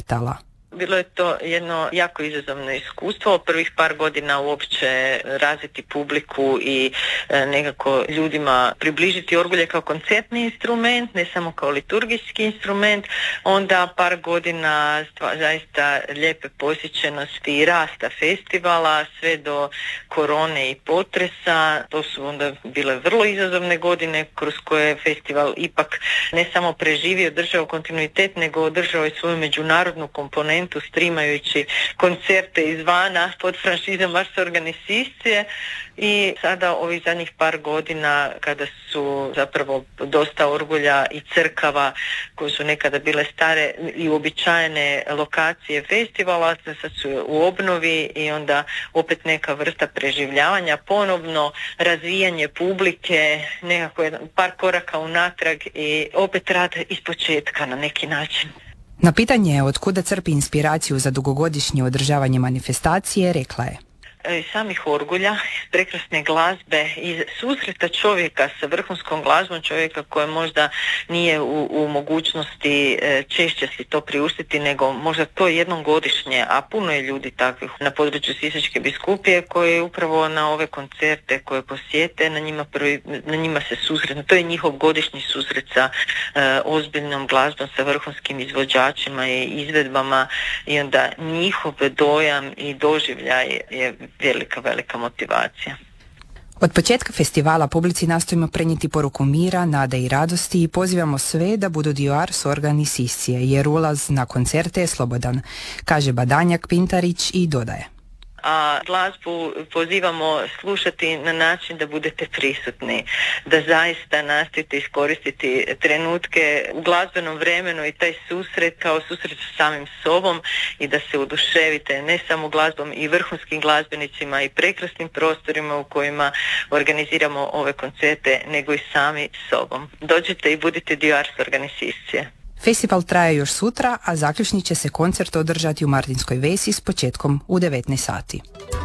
sretala. Bilo je to jedno jako izazovno iskustvo. Prvih par godina uopće razviti publiku i nekako ljudima približiti orgulje kao koncertni instrument, ne samo kao liturgijski instrument. Onda par godina zaista lijepe posjećenosti i rasta festivala sve do korone i potresa. To su onda bile vrlo izazovne godine kroz koje je festival ipak ne samo preživio, držao kontinuitet, nego održao i svoju međunarodnu komponentu streamajući koncerte izvana pod franšizom Ars Organizacije. I sada ovih zadnjih par godina kada su zapravo dosta orgulja i crkava koje su nekada bile stare i uobičajene lokacije festivala, sad su u obnovi i onda opet neka vrsta preživljavanja, ponovno razvijanje publike, nekako par koraka unatrag i opet rad ispočetka na neki način. Na pitanje od kuda crpi inspiraciju za dugogodišnje održavanje manifestacije, rekla je: samih orgulja, prekrasne glazbe i susreta čovjeka sa vrhunskom glazbom, čovjeka koji možda nije u mogućnosti češće si to priuštiti, nego možda to jednom godišnje, a puno je ljudi takvih na području Sisačke biskupije koji upravo na ove koncerte koje posjete, na njima se susretnu. To je njihov godišnji susret sa ozbiljnom glazbom, sa vrhunskim izvođačima i izvedbama i onda njihov dojam i doživljaj je velika motivacija. Od početka festivala publici nastojimo prenijeti poruku mira, nade i radosti i pozivamo sve da budu dio Ars Organizacije, jer ulaz na koncerte je slobodan, kaže Badanjak Pintarić i dodaje: a glazbu pozivamo slušati na način da budete prisutni, da zaista nastojite iskoristiti trenutke u glazbenom vremenu i taj susret kao susret sa samim sobom i da se oduševite ne samo glazbom i vrhunskim glazbenicima i prekrasnim prostorima u kojima organiziramo ove koncerte, nego i sami sobom. Dođite i budite dio Ars Organizacije. Festival traje još sutra, a zaključni će se koncert održati u Martinskoj Vesi s početkom u 19 sati.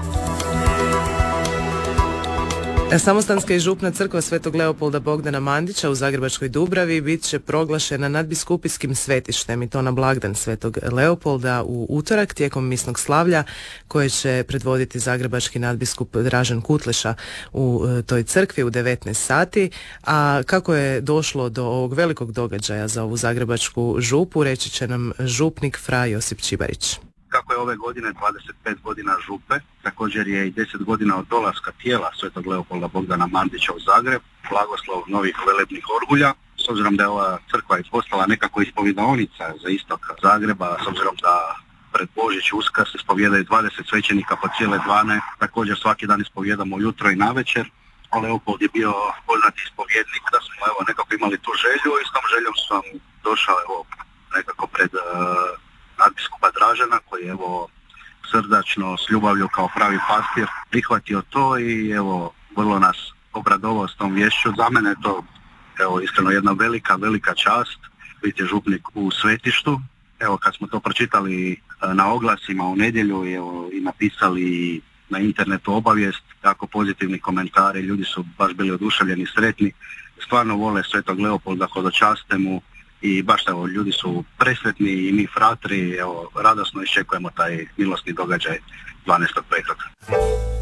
Samostanska i župna crkva Svetog Leopolda Bogdana Mandića u Zagrebačkoj Dubravi bit će proglašena nadbiskupijskim svetištem i to na blagdan Svetog Leopolda u utorak tijekom misnog slavlja koje će predvoditi zagrebački nadbiskup Dražen Kutleša u toj crkvi u 19 sati. A kako je došlo do ovog velikog događaja za ovu zagrebačku župu, reći će nam župnik fra Josip Čibarić. Kako je ove godine 25 godina župe, također je i 10 godina od dolaska tijela Svetog Leopolda Bogdana Mandića u Zagreb, blagoslov novih velebnih orgulja. S obzirom da je ova crkva i postala nekako ispovjedaonica za istok Zagreba, s obzirom da pred Božić Uskrs ispovjedaju 20 svećenika po cijele dvane, također svaki dan ispovjedamo ujutro i navečer. Leopold je bio poznati ispovjednik, da smo nekako imali tu želju i s tom željom sam došao nekako pred nadbiskupa Dražena koji je srdačno s ljubavlju kao pravi pastir prihvatio to i vrlo nas obradovao s tom vješću. Za mene je to iskreno jedna velika čast biti župnik u svetištu. Kad smo to pročitali na oglasima u nedjelju i napisali na internetu obavijest, jako pozitivni komentari, ljudi su baš bili oduševljeni, sretni, stvarno vole Svetog Leopolda, hodočaste mu i baš ljudi su presretni i mi fratri radosno iščekujemo taj milosni događaj 12.5.